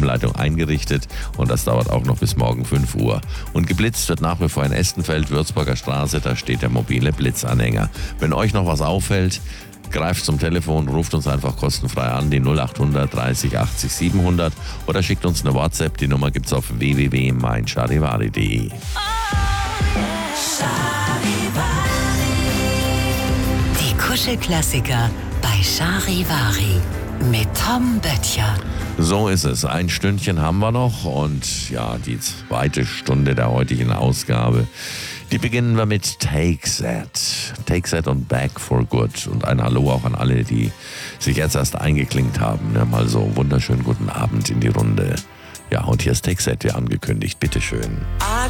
Stromleitung eingerichtet und das dauert auch noch bis morgen 5 Uhr. Und geblitzt wird nach wie vor in Estenfeld, Würzburger Straße, da steht der mobile Blitzanhänger. Wenn euch noch was auffällt, greift zum Telefon, ruft uns einfach kostenfrei an, die 0800 30 80 700 oder schickt uns eine WhatsApp, die Nummer gibt's auf www.meincharivari.de. Die Kuschelklassiker bei Charivari mit Tom Böttcher. So ist es. Ein Stündchen haben wir noch und ja, die zweite Stunde der heutigen Ausgabe, die beginnen wir mit Take That. Take That und Back for Good. Und ein Hallo auch an alle, die sich jetzt erst eingeklinkt haben. Ja, mal so wunderschönen guten Abend in die Runde. Ja, und hier ist Take That, wie angekündigt. Bitteschön.